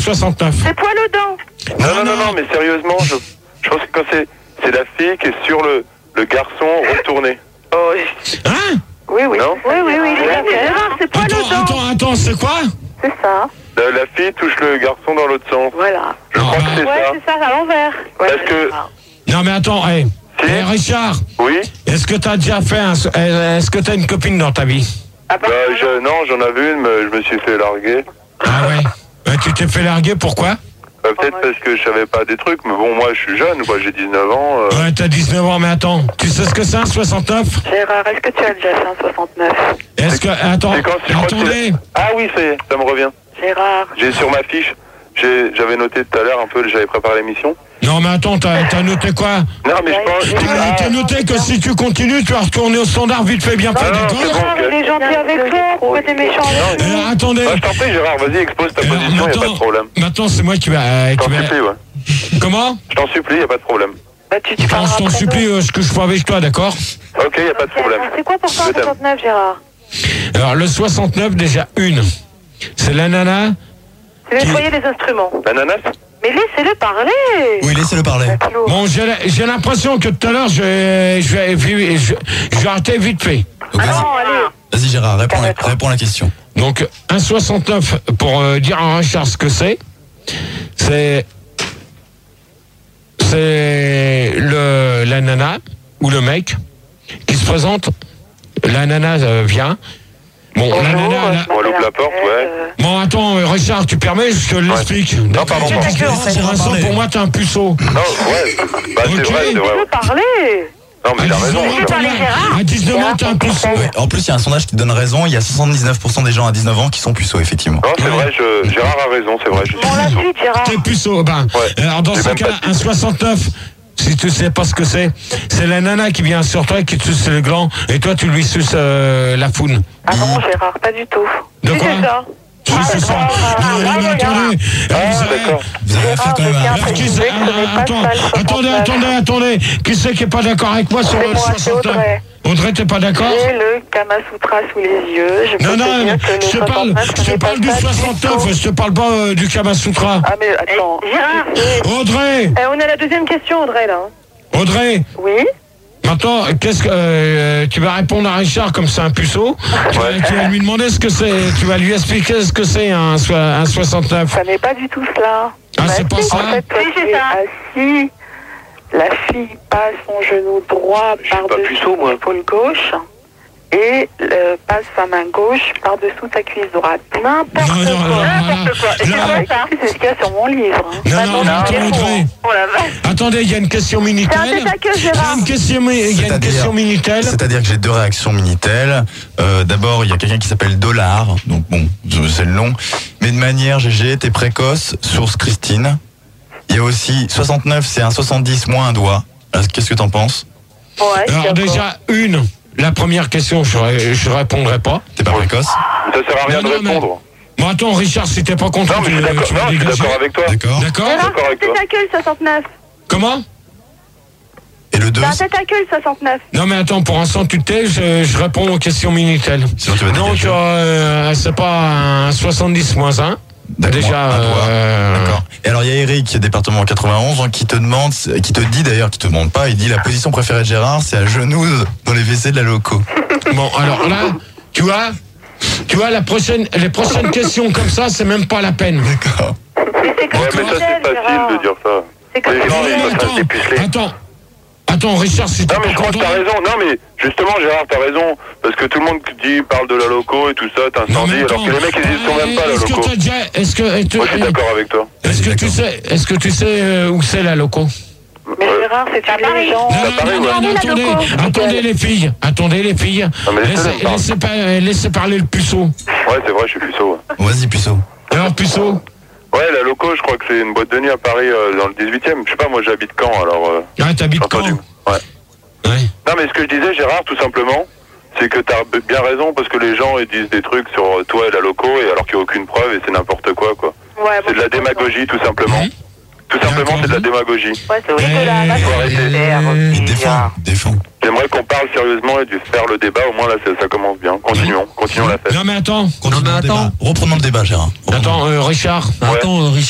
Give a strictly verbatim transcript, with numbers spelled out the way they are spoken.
soixante-neuf. C'est poil aux dents. Non, non, non, non, mais sérieusement, je, je pense que quand c'est, c'est la fille qui est sur le, le garçon retourné. Oh, Hein? oui, oui. Non Oui, oui, oui. Gérard, c'est poil aux Attends, dents. attends, attends, c'est quoi? C'est ça. La, la fille touche le garçon dans l'autre sens. Voilà. Je crois Ah, que c'est Ouais, ça. c'est ça, à l'envers. Ouais, Parce que... Non, mais attends, hé. Si. Hey, Richard, Oui. est-ce que t'as déjà fait un... Est-ce que t'as une copine dans ta vie? Ah, Bah, je, non, j'en avais une, mais je me suis fait larguer. Ah ouais? Bah, tu t'es fait larguer, pourquoi? Bah, peut-être parce que je savais pas des trucs, mais bon, moi, je suis jeune, quoi, j'ai dix-neuf ans. Euh... Ouais, t'as dix-neuf ans, mais attends, tu sais ce que c'est un soixante-neuf? Gérard, est-ce que tu as déjà fait un soixante-neuf? Est-ce que... Attends, C'est quand, je crois que attendez. c'est- Ah oui, ça y est, ça me revient. Gérard. J'ai sur ma fiche, j'ai, j'avais noté tout à l'heure un peu, j'avais préparé l'émission. Non, mais attends, t'as t'as noté quoi? Non, mais je pense... T'as t'as noté que si tu continues, tu vas retourner au standard vite fait bien fait, non, d'accord? c'est bon. Gérard, il est gentil avec toi, pourquoi t'es méchant avec lui? Alors, attendez. Ah, je t'en prie, Gérard, vas-y, expose ta Alors, position, y a pas de maintenant, problème. maintenant, c'est moi qui vais... euh, Je qui t'en vais- supplie, ouais. Comment? Je t'en supplie, y a pas de problème. Bah, tu, tu Quand parleras je t'en après supplie, nous. euh, ce que je fais avec toi, d'accord? Ok, y a pas de problème. C'est quoi pour toi un Je t'aime. soixante-neuf, Gérard? Alors, le soixante-neuf, déjà, une. C'est la nana... C'est nettoyer les instruments. L'ananas? Mais laissez-le parler. Oui, laissez-le parler. Claude. Bon, j'ai j'ai l'impression que tout à l'heure, je vais, je vais, je, je vais arrêter vite fait. Donc, Ah vas-y, non, allez. vas-y Gérard, réponds, Calme-toi. réponds à la question. Donc, un soixante-neuf, pour euh, dire à Richard ce que c'est, c'est... C'est le, la nana, ou le mec, qui se présente. La nana euh, vient. Bon, la Bonjour, nana... euh, la- On ouvre la porte, ouais. Euh, Bon, attends, euh, Richard, tu permets, je te l'explique. Non, pardon, pardon. Pour l'instant, pour moi, t'es un puceau. Non, ouais. Bah, c'est Ok. vrai, c'est Tu vrai. veux parler? Non, mais À il a dix-neuf raison. ans, Gérard. parler, Gérard. à dix-neuf ans, t'es un puceau. Ouais. En plus, il y a un sondage qui donne raison. Il y a soixante-dix-neuf pour cent des gens à dix-neuf ans qui sont puceaux, effectivement. Non, c'est vrai, je... Gérard a raison, c'est vrai. Je suis Bon, la puceau. suite, Gérard. T'es puceau. Ben, Ouais. alors dans J'ai ce même cas, pas de un soixante-neuf, si tu sais pas ce que c'est, c'est la nana qui vient sur toi, qui te suce le gland, et toi, tu lui suces euh, la foune. Ah non, Gérard, pas du tout. De Si, quoi? c'est ça. Tu suces ça. Non, non, mais attendez. Ah, Eh, vous savez- d'accord. Vous avez fait quand même Gérard, un... Alors, qui c'est- Je connais ah, pas attends, ça, le attendez, soixante-neuf. attendez, attendez. Qui c'est qui est pas d'accord avec moi sur C'est le moi, c'est soixante-neuf? Audrey. Audrey, t'es pas d'accord? J'ai le Kama Sutra sous les yeux. Je peux Non, te non, dire que le je te parle, soixante-neuf, je te ce n'est parle pas du ça soixante-neuf, tout. je te parle pas euh, du Kama Sutra. Ah, mais attends. Gérard, Audrey, eh, on a la deuxième question, Audrey, là. Audrey, Oui? maintenant, qu'est-ce que euh, tu vas répondre à Richard comme c'est un puceau? Tu vas, tu vas lui demander ce que c'est, tu vas lui expliquer ce que c'est un, soi- un soixante-neuf. Ça n'est pas du tout cela. Ah, c'est pas si, ça? En fait, quand Si, tu c'est es ça. assis, la fille passe son genou droit suis pas par-dessus puceau, moi. l'épaule gauche et euh, passe sa main gauche par-dessous ta cuisse droite. N'importe Non, non, quoi. non, N'importe quoi. Et non. c'est vrai que c'est ce qu'il y a sur mon livre. hein. Non, Pas non, dans mais le attends, livre. Audrey. Oh la vache. Attendez, il y a une question C'est un Minitel. tête à queue, Il y a Gérard. une question, mi- il y a une C'est-à-dire- question Minitel. C'est-à-dire que j'ai deux réactions Minitel. Euh, D'abord, il y a quelqu'un qui s'appelle Dollar, donc bon, je- c'est le nom. Mais de manière, G G, t'es précoce, source Christine. Il y a aussi soixante-neuf, c'est un soixante-dix moins un doigt. Alors, qu'est-ce que t'en penses? Ouais, je suis Alors d'accord. déjà, une, la première question, je ne je répondrai pas. T'es pas précoce? Ça sert à rien Non, de non, mais- répondre. Bon, attends, Richard, si t'es pas content, Non, mais tu, je suis d'accord. tu vas Non, je suis dégager. d'accord avec toi. D'accord. D'accord? Gérard, D'accord avec c'est toi. tête à queue, le soixante-neuf. Comment? Et le deux? C'est un tête à queue, le soixante-neuf. Non, mais attends, pour l'instant, tu te tais, je, je réponds aux questions Minitel. Sinon, tu vas Donc, dégager. euh, c'est pas un soixante-dix moins un. D'accord, Déjà, un doigt. euh, D'accord. Et alors, il y a Eric, département quatre-vingt-onze, hein, qui te demande, qui te dit d'ailleurs, qui te demande pas, il dit la position préférée de Gérard, c'est à genoux dans les W C de la loco. Bon, alors là, tu vois, tu vois, la prochaine, les prochaines questions comme ça, c'est même pas la peine. D'accord. Mais c'est comme Ouais, mais ça, c'est facile de dire ça. C'est comme Les gens, Non, ils non, peuvent attends, se dépuceler. attends, attends, Richard, si t'es Non, mais pas je crois que content. t'as raison. Non, mais justement, Gérard, t'as raison. Parce que tout le monde dit, parle de la loco et tout ça, Non, t'incendie, mais alors attends, que les mecs, ils y sont même pas, la Est-ce que loco. t'as déjà, est-ce que, est-ce Moi, je suis que- d'accord avec toi. est-ce que tu sais, est-ce que tu sais euh, où c'est la loco? Mais Gérard, c'est une Paris. légende. Non, Ça non, paraît, non, ouais. non, Regardez la attendez, loco. attendez les filles, attendez les filles. Non, mais laissez-le Laissez, parler. laissez, pas- laissez parler le puceau. Ouais, c'est vrai, je suis puceau. Ouais. Vas-y, puceau. Alors, puceau, Ouais, la loco, je crois que c'est une boîte de nuit à Paris, euh, dans le dix-huitième. Je sais pas, moi, j'habite Caen, alors... Euh, ah, j'ai t'habites quand? entendu. Ouais. Ouais. Non, mais ce que je disais, Gérard, tout simplement, c'est que t'as bien raison, parce que les gens, ils disent des trucs sur toi et la loco, et alors qu'il n'y a aucune preuve, et c'est n'importe quoi, quoi. Ouais, C'est de la démagogie, tout simplement. Mhm. Tout simplement, c'est de la démagogie. Ouais, c'est horrible. Euh, là. faut arrêter. euh, Il défend, défend. J'aimerais qu'on parle sérieusement et de faire le débat, au moins là, ça, ça commence bien. Continuons, continuons la fête. Non, mais attends, Continuons mais le débat. attends. Reprenons le débat, Gérard. Reprenons. attends, euh, Richard. Ouais. Attends, Richard.